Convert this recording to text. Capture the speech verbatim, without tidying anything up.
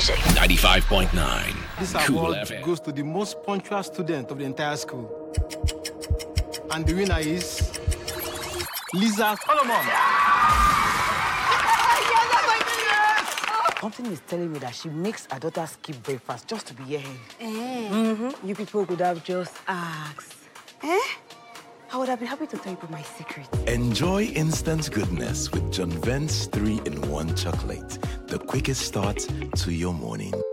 magic. ninety-five point nine. This Cool award F M. goes to the most punctual student of the entire school. And the winner is Lisa Solomon. Something is telling me that she makes her daughter skip breakfast just to be here. Eh? Mm-hmm. You people could have just asked. Eh? I would have been happy to tell you my secret. Enjoy instant goodness with John Vent's three in one chocolate. The quickest start to your morning.